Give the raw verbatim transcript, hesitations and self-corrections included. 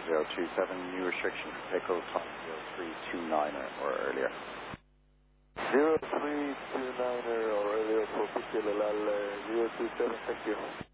zero two seven, new restriction for takeoff time zero three two nine or earlier. zero three two nine or earlier for Pichel Al zero two seven, thank you.